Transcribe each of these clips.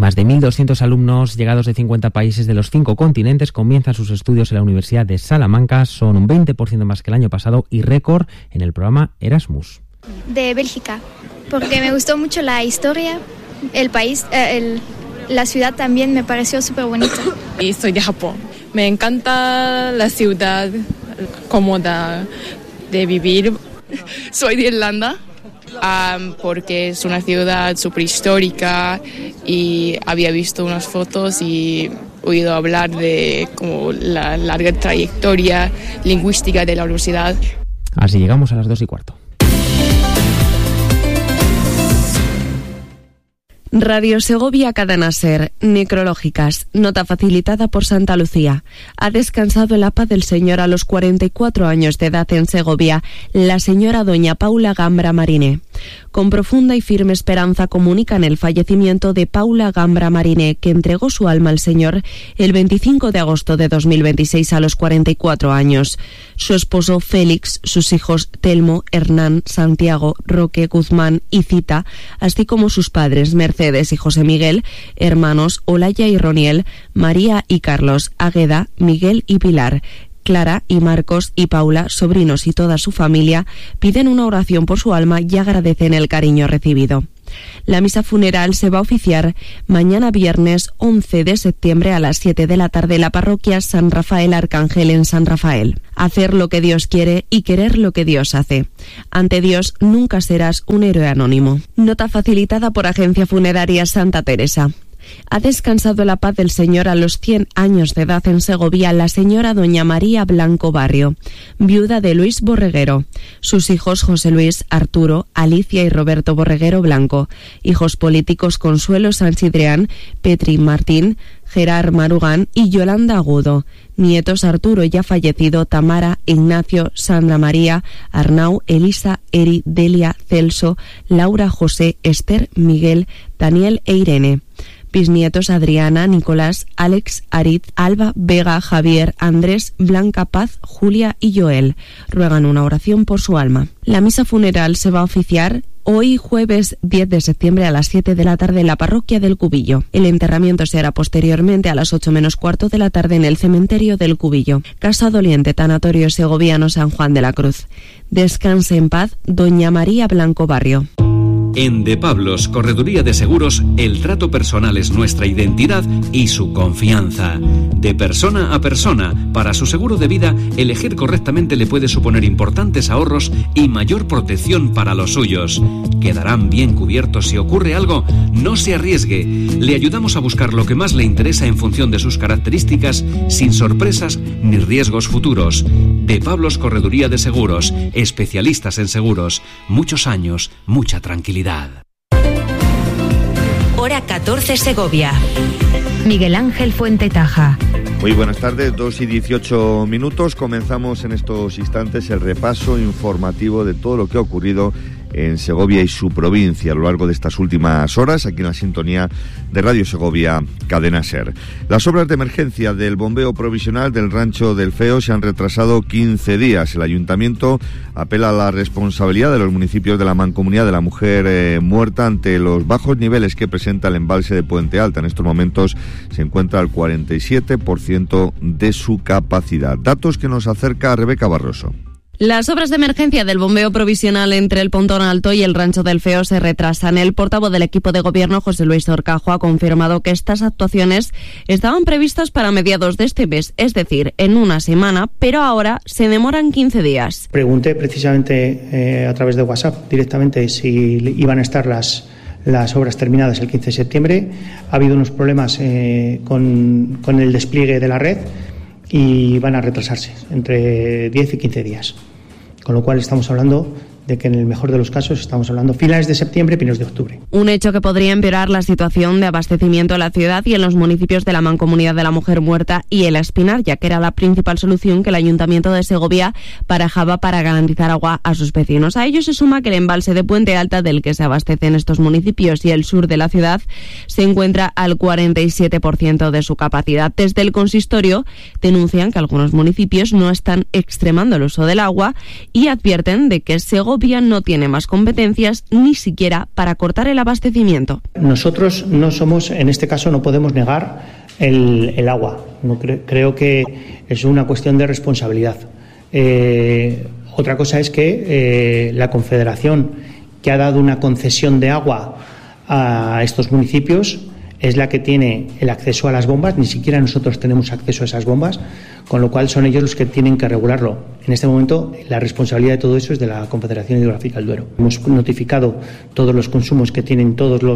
Más de 1.200 alumnos llegados de 50 países de los 5 continentes comienzan sus estudios en la Universidad de Salamanca. Son un 20% más que el año pasado y récord en el programa Erasmus. De Bélgica, porque me gustó mucho la historia, el país, la ciudad también me pareció súper bonita. Y soy de Japón. Me encanta la ciudad cómoda de vivir. Soy de Irlanda. Porque es una ciudad súper histórica y había visto unas fotos y oído hablar de como la larga trayectoria lingüística de la universidad. Así llegamos a las 2:15. Radio Segovia Cadena Ser, necrológicas, nota facilitada por Santa Lucía. Ha descansado en la paz del Señor a los 44 años de edad en Segovia, la señora doña Paula Gambra Mariné. Con profunda y firme esperanza comunican el fallecimiento de Paula Gambra Mariné, que entregó su alma al Señor el 25 de agosto de 2026 a los 44 años. Su esposo Félix, sus hijos Telmo, Hernán, Santiago, Roque, Guzmán y Cita, así como sus padres Mercedes y José Miguel, hermanos Olaya y Roniel, María y Carlos, Águeda, Miguel y Pilar, Clara y Marcos y Paula, sobrinos y toda su familia, piden una oración por su alma y agradecen el cariño recibido. La misa funeral se va a oficiar mañana viernes 11 de septiembre a las 7 de la tarde en la parroquia San Rafael Arcángel en San Rafael. Hacer lo que Dios quiere y querer lo que Dios hace. Ante Dios nunca serás un héroe anónimo. Nota facilitada por Agencia Funeraria Santa Teresa. Ha descansado la paz del Señor a los 100 años de edad en Segovia la señora doña María Blanco Barrio, viuda de Luis Borreguero. Sus hijos José Luis, Arturo, Alicia y Roberto Borreguero Blanco. Hijos políticos Consuelo Sanchidreán, Petri Martín, Gerard Marugán y Yolanda Agudo. Nietos Arturo ya fallecido, Tamara, Ignacio, Sandra María, Arnau, Elisa, Eri, Delia, Celso, Laura, José, Esther, Miguel, Daniel e Irene. Bisnietos Adriana, Nicolás, Alex, Arit, Alba, Vega, Javier, Andrés, Blanca Paz, Julia y Joel. Ruegan una oración por su alma. La misa funeral se va a oficiar hoy jueves 10 de septiembre a las 7 de la tarde en la parroquia del Cubillo. El enterramiento será posteriormente a las 8 menos cuarto de la tarde en el cementerio del Cubillo. Casa Doliente, Tanatorio Segoviano San Juan de la Cruz. Descanse en paz, doña María Blanco Barrio. En De Pablos, Correduría de Seguros, el trato personal es nuestra identidad y su confianza. De persona a persona, para su seguro de vida, elegir correctamente le puede suponer importantes ahorros y mayor protección para los suyos. Quedarán bien cubiertos si ocurre algo. No se arriesgue. Le ayudamos a buscar lo que más le interesa en función de sus características, sin sorpresas ni riesgos futuros. De Pablos, Correduría de Seguros, especialistas en seguros. Muchos años, mucha tranquilidad. Hora 14 Segovia. Miguel Ángel Fuentetaja. Muy buenas tardes, 2:18. Comenzamos en estos instantes el repaso informativo de todo lo que ha ocurrido en Segovia y su provincia a lo largo de estas últimas horas, aquí en la sintonía de Radio Segovia Cadena Ser. Las obras de emergencia del bombeo provisional del Rancho del Feo se han retrasado 15 días. El Ayuntamiento apela a la responsabilidad de los municipios de la Mancomunidad de la Mujer Muerta ante los bajos niveles que presenta el embalse de Puente Alta. En estos momentos se encuentra al 47% de su capacidad. Datos que nos acerca Rebeca Barroso. Las obras de emergencia del bombeo provisional entre el Pontón Alto y el Rancho del Feo se retrasan. El portavoz del equipo de gobierno, José Luis Orcajo, ha confirmado que estas actuaciones estaban previstas para mediados de este mes, es decir, en una semana, pero ahora se demoran 15 días. Pregunté precisamente a través de WhatsApp directamente si iban a estar las obras terminadas el 15 de septiembre. Ha habido unos problemas con el despliegue de la red y van a retrasarse entre 10 y 15 días. Con lo cual estamos hablando de que en el mejor de los casos estamos hablando finales de septiembre, primeros de octubre. Un hecho que podría empeorar la situación de abastecimiento en la ciudad y en los municipios de la Mancomunidad de la Mujer Muerta y El Espinar, ya que era la principal solución que el Ayuntamiento de Segovia barajaba para garantizar agua a sus vecinos. A ello se suma que el embalse de Puente Alta, del que se abastecen estos municipios y el sur de la ciudad, se encuentra al 47% de su capacidad. Desde el consistorio denuncian que algunos municipios no están extremando el uso del agua y advierten de que Segovia Segovia no tiene más competencias ni siquiera para cortar el abastecimiento. Nosotros no somos, en este caso no podemos negar el agua. No creo que es una cuestión de responsabilidad. Otra cosa es que la Confederación, que ha dado una concesión de agua a estos municipios, es la que tiene el acceso a las bombas. Ni siquiera nosotros tenemos acceso a esas bombas, con lo cual son ellos los que tienen que regularlo. En este momento la responsabilidad de todo eso es de la Confederación Hidrográfica del Duero. Hemos notificado todos los consumos que tienen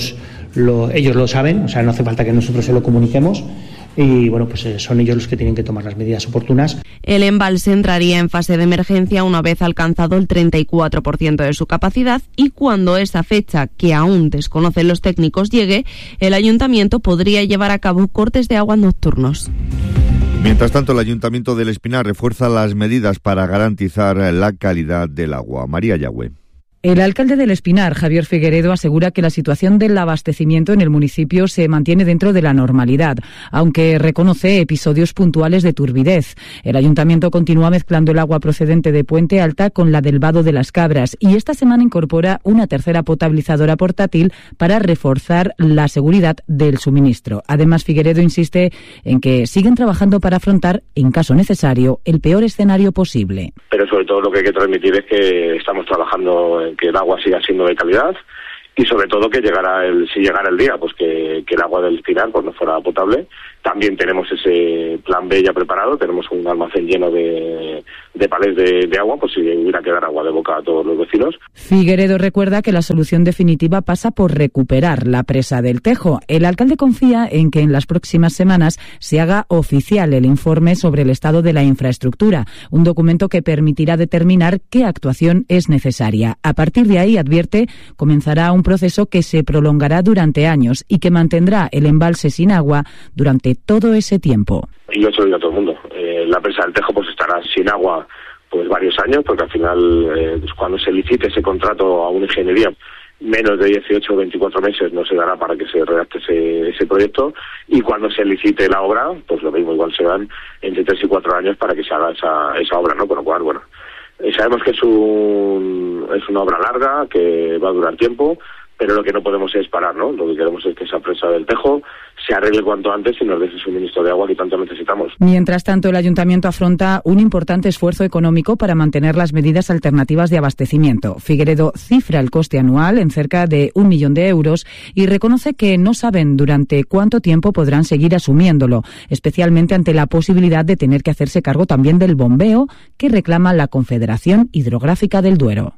ellos lo saben, o sea, no hace falta que nosotros se lo comuniquemos. Y bueno, pues son ellos los que tienen que tomar las medidas oportunas. El embalse entraría en fase de emergencia una vez alcanzado el 34% de su capacidad, y cuando esa fecha, que aún desconocen los técnicos, llegue, el ayuntamiento podría llevar a cabo cortes de agua nocturnos. Mientras tanto, el Ayuntamiento del Espinar refuerza las medidas para garantizar la calidad del agua. María Yagüe. El alcalde del Espinar, Javier Figueredo, asegura que la situación del abastecimiento en el municipio se mantiene dentro de la normalidad, aunque reconoce episodios puntuales de turbidez. El ayuntamiento continúa mezclando el agua procedente de Puente Alta con la del Vado de las Cabras, y esta semana incorpora una tercera potabilizadora portátil para reforzar la seguridad del suministro. Además, Figueredo insiste en que siguen trabajando para afrontar, en caso necesario, el peor escenario posible. Pero sobre todo lo que hay que transmitir es que estamos trabajando en que el agua siga siendo de calidad, y sobre todo que si llegara el día, pues que el agua del Espinar pues no fuera potable. También tenemos ese plan B ya preparado, tenemos un almacén lleno de palés de agua, pues si hubiera que dar agua de boca a todos los vecinos. Figueredo recuerda que la solución definitiva pasa por recuperar la presa del Tejo. El alcalde confía en que en las próximas semanas se haga oficial el informe sobre el estado de la infraestructura, un documento que permitirá determinar qué actuación es necesaria. A partir de ahí, advierte, comenzará un proceso que se prolongará durante años y que mantendrá el embalse sin agua durante todo ese tiempo. Y yo se lo digo a todo el mundo, la presa del Tejo pues estará sin agua pues varios años, porque al final cuando se licite ese contrato a una ingeniería, menos de 18 o 24 meses no se dará para que se redacte ese proyecto, y cuando se licite la obra, pues lo mismo, igual se dan entre 3 y 4 años para que se haga esa obra, ¿no? Con lo cual, bueno, sabemos que es una obra larga, que va a durar tiempo, pero lo que no podemos es parar, ¿no? Lo que queremos es que esa presa del Tejo se arregle cuanto antes y nos dé ese suministro de agua que tanto necesitamos. Mientras tanto, el ayuntamiento afronta un importante esfuerzo económico para mantener las medidas alternativas de abastecimiento. Figueredo cifra el coste anual en cerca de 1 millón de euros y reconoce que no saben durante cuánto tiempo podrán seguir asumiéndolo, especialmente ante la posibilidad de tener que hacerse cargo también del bombeo que reclama la Confederación Hidrográfica del Duero.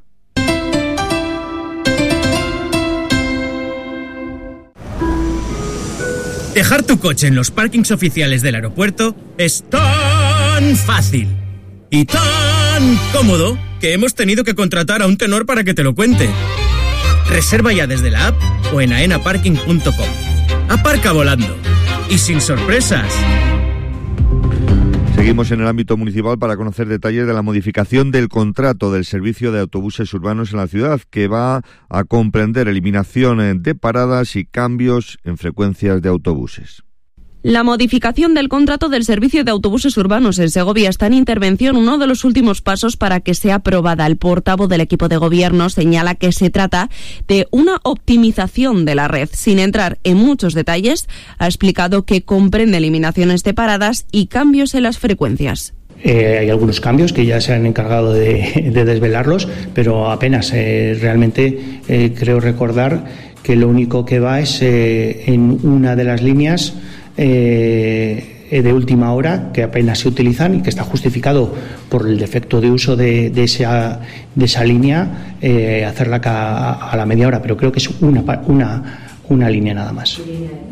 Dejar tu coche en los parkings oficiales del aeropuerto es tan fácil y tan cómodo que hemos tenido que contratar a un tenor para que te lo cuente. Reserva ya desde la app o en aenaparking.com. Aparca volando y sin sorpresas. Seguimos en el ámbito municipal para conocer detalles de la modificación del contrato del servicio de autobuses urbanos en la ciudad, que va a comprender eliminación de paradas y cambios en frecuencias de autobuses. La modificación del contrato del servicio de autobuses urbanos en Segovia está en intervención, uno de los últimos pasos para que sea aprobada. El portavoz del equipo de gobierno señala que se trata de una optimización de la red. Sin entrar en muchos detalles, ha explicado que comprende eliminaciones de paradas y cambios en las frecuencias. Hay algunos cambios que ya se han encargado de desvelarlos, pero apenas. Realmente creo recordar que lo único que va es en una de las líneas de última hora, que apenas se utilizan y que está justificado por el defecto de uso de esa línea, hacerla a la media hora, pero creo que es una línea nada más.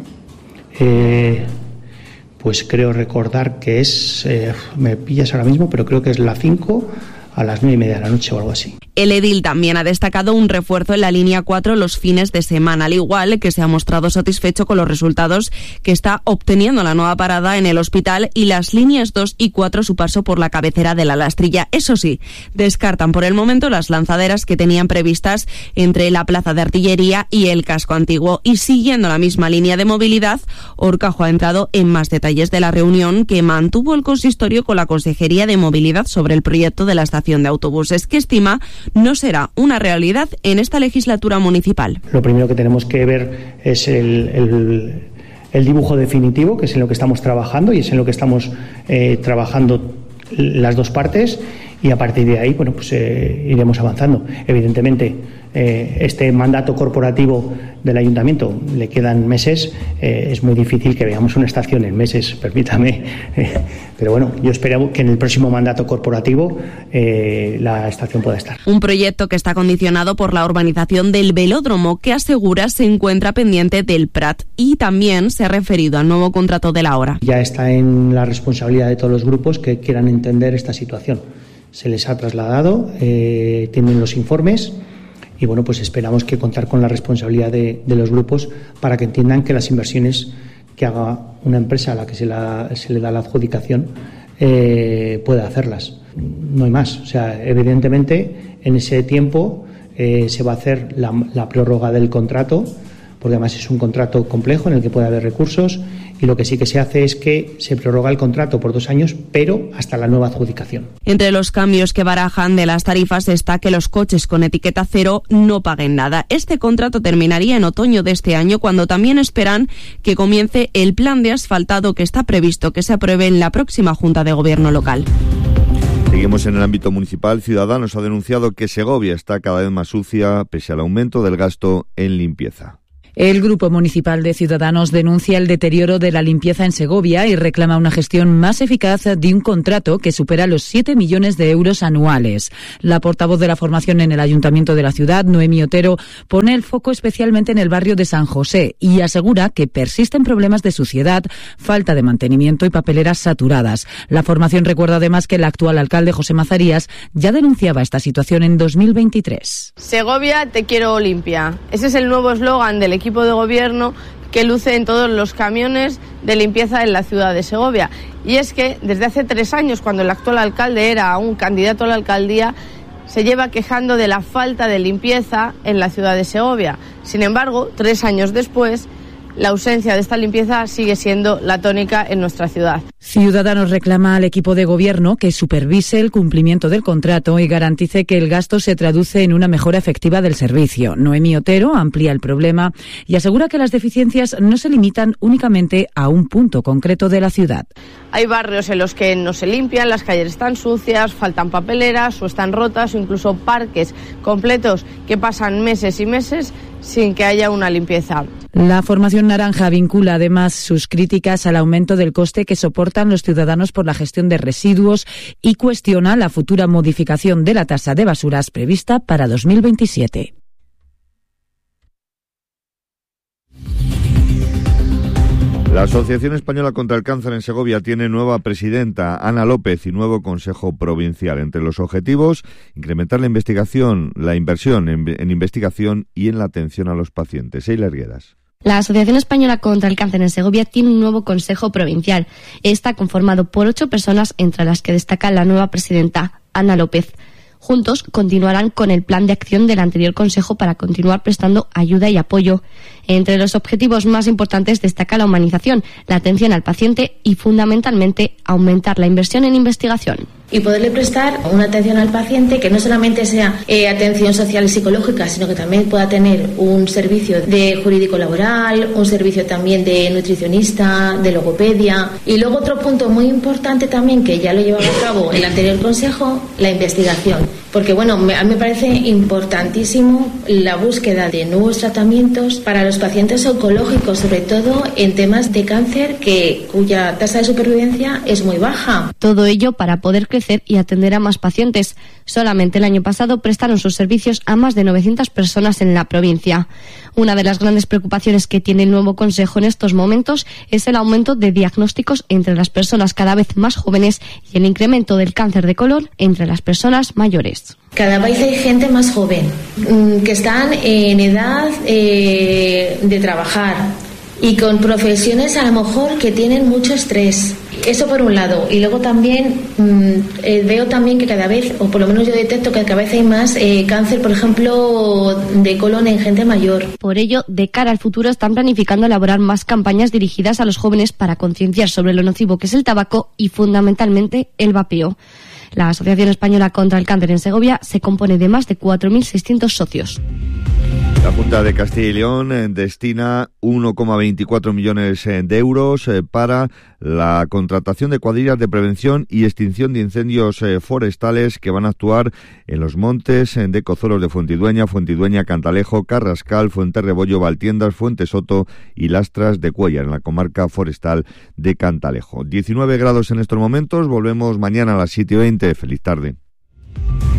Pues creo recordar que es, me pillas ahora mismo, pero creo que es la 5 a las 9:30 de la noche o algo así. El edil también ha destacado un refuerzo en la línea 4 los fines de semana, al igual que se ha mostrado satisfecho con los resultados que está obteniendo la nueva parada en el hospital y las líneas 2 y 4 su paso por la cabecera de la Lastrilla. Eso sí, descartan por el momento las lanzaderas que tenían previstas entre la Plaza de Artillería y el Casco Antiguo. Y siguiendo la misma línea de movilidad, Orcajo ha entrado en más detalles de la reunión que mantuvo el consistorio con la Consejería de Movilidad sobre el proyecto de la estación de autobuses, que estima no será una realidad en esta legislatura municipal. Lo primero que tenemos que ver es el dibujo definitivo, que es en lo que estamos trabajando y es en lo que estamos trabajando las dos partes, y a partir de ahí iremos avanzando. Evidentemente, este mandato corporativo del ayuntamiento le quedan meses, es muy difícil que veamos una estación en meses, permítame, pero bueno, yo espero que en el próximo mandato corporativo la estación pueda estar. Un proyecto que está condicionado por la urbanización del velódromo, que asegura se encuentra pendiente del Prat, y también se ha referido al nuevo contrato de la obra. Ya está en la responsabilidad de todos los grupos que quieran entender esta situación. Se les ha trasladado, tienen los informes y esperamos que contar con la responsabilidad de los grupos para que entiendan que las inversiones que haga una empresa a la que se le da la adjudicación pueda hacerlas. No hay más. O sea, evidentemente en ese tiempo se va a hacer la prórroga del contrato, porque además es un contrato complejo en el que puede haber recursos, y lo que sí que se hace es que se prorroga el contrato por 2 años, pero hasta la nueva adjudicación. Entre los cambios que barajan de las tarifas está que los coches con etiqueta cero no paguen nada. Este contrato terminaría en otoño de este año, cuando también esperan que comience el plan de asfaltado que está previsto que se apruebe en la próxima Junta de Gobierno local. Seguimos en el ámbito municipal. Ciudadanos ha denunciado que Segovia está cada vez más sucia pese al aumento del gasto en limpieza. El Grupo Municipal de Ciudadanos denuncia el deterioro de la limpieza en Segovia y reclama una gestión más eficaz de un contrato que supera los 7 millones de euros anuales. La portavoz de la formación en el Ayuntamiento de la ciudad, Noemí Otero, pone el foco especialmente en el barrio de San José y asegura que persisten problemas de suciedad, falta de mantenimiento y papeleras saturadas. La formación recuerda además que el actual alcalde, José Mazarías, ya denunciaba esta situación en 2023. Segovia, te quiero limpia. Ese es el nuevo eslogan del equipo de gobierno que luce en todos los camiones de limpieza en la ciudad de Segovia. Y es que desde hace 3 años, cuando el actual alcalde era un candidato a la alcaldía, se lleva quejando de la falta de limpieza en la ciudad de Segovia. Sin embargo, 3 años después, la ausencia de esta limpieza sigue siendo la tónica en nuestra ciudad. Ciudadanos reclama al equipo de gobierno que supervise el cumplimiento del contrato y garantice que el gasto se traduce en una mejora efectiva del servicio. Noemí Otero amplía el problema y asegura que las deficiencias no se limitan únicamente a un punto concreto de la ciudad. Hay barrios en los que no se limpian, las calles están sucias, faltan papeleras o están rotas, o incluso parques completos que pasan meses y meses sin que haya una limpieza. La formación naranja vincula además sus críticas al aumento del coste que soportan los ciudadanos por la gestión de residuos y cuestiona la futura modificación de la tasa de basuras prevista para 2027. La Asociación Española contra el Cáncer en Segovia tiene nueva presidenta, Ana López, y nuevo Consejo Provincial. Entre los objetivos, incrementar la inversión en investigación y en la atención a los pacientes. Eila Arguedas. La Asociación Española contra el Cáncer en Segovia tiene un nuevo Consejo Provincial. Está conformado por 8 personas, entre las que destaca la nueva presidenta, Ana López. Juntos continuarán con el plan de acción del anterior Consejo para continuar prestando ayuda y apoyo. Entre los objetivos más importantes destaca la humanización, la atención al paciente y, fundamentalmente, aumentar la inversión en investigación. Y poderle prestar una atención al paciente que no solamente sea atención social y psicológica, sino que también pueda tener un servicio de jurídico laboral, un servicio también de nutricionista, de logopedia. Y luego otro punto muy importante también, que ya lo llevaba a cabo el anterior consejo, la investigación. Porque a mí me parece importantísimo la búsqueda de nuevos tratamientos para los pacientes oncológicos, sobre todo en temas de cáncer cuya tasa de supervivencia es muy baja. Todo ello para poder crecer y atender a más pacientes. Solamente el año pasado prestaron sus servicios a más de 900 personas en la provincia. Una de las grandes preocupaciones que tiene el nuevo Consejo en estos momentos es el aumento de diagnósticos entre las personas cada vez más jóvenes y el incremento del cáncer de colon entre las personas mayores. Cada vez hay gente más joven que están en edad de trabajar y con profesiones a lo mejor que tienen mucho estrés. Eso por un lado. Y luego también veo también que cada vez, o por lo menos yo detecto que cada vez hay más cáncer, por ejemplo, de colon en gente mayor. Por ello, de cara al futuro, están planificando elaborar más campañas dirigidas a los jóvenes para concienciar sobre lo nocivo que es el tabaco y, fundamentalmente, el vapeo. La Asociación Española contra el Cáncer en Segovia se compone de más de 4.600 socios. La Junta de Castilla y León destina 1,24 millones de euros para la contratación de cuadrillas de prevención y extinción de incendios forestales que van a actuar en los montes de Cozolos de Fuentidueña, Cantalejo, Carrascal, Fuenterrebollo, Valtiendas, Fuentesoto y Lastras de Cuéllar, en la comarca forestal de Cantalejo. 19 grados en estos momentos, volvemos mañana a las 7:20. Feliz tarde.